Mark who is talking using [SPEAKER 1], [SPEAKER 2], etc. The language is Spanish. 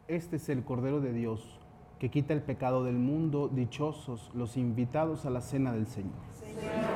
[SPEAKER 1] Este es el Cordero de Dios, que quita el pecado del mundo. Dichosos los invitados a la cena del Señor.
[SPEAKER 2] Señor,